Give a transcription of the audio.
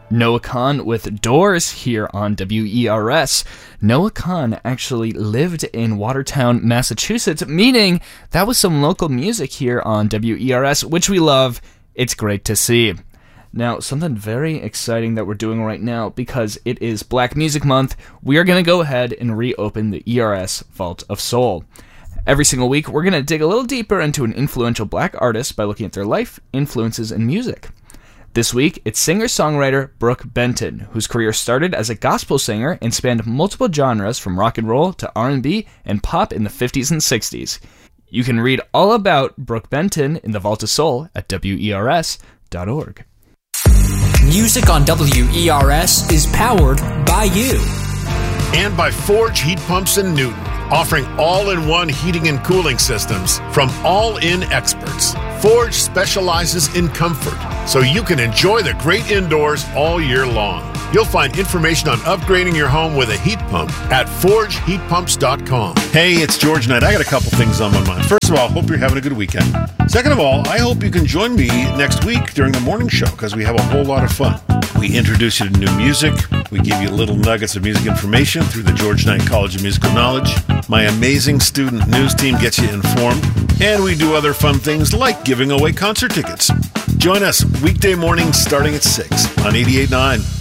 Noah Kahan with Doors here on WERS. Noah Kahan actually lived in Watertown, Massachusetts, meaning that was some local music here on WERS, which we love. It's great to see. Now, something very exciting that we're doing right now, because it is Black Music Month, we are going to go ahead and reopen the ERS Vault of Soul. Every single week, we're going to dig a little deeper into an influential black artist by looking at their life, influences, and music. This week, it's singer-songwriter Brook Benton, whose career started as a gospel singer and spanned multiple genres from rock and roll to R&B and pop in the 50s and 60s. You can read all about Brook Benton in the Vault of Soul at WERS.org. Music on WERS is powered by you. And by Forge Heat Pumps in Newton, offering all-in-one heating and cooling systems from all-in experts. Forge specializes in comfort, so you can enjoy the great indoors all year long. You'll find information on upgrading your home with a heat pump at forgeheatpumps.com. Hey, it's George Knight. I got a couple things on my mind. First of all, hope you're having a good weekend. Second of all, I hope you can join me next week during the morning show, because we have a whole lot of fun. We introduce you to new music. We give you little nuggets of music information through the George Knight College of Musical Knowledge. My amazing student news team gets you informed. And we do other fun things like giving away concert tickets. Join us weekday mornings starting at 6 on 88.9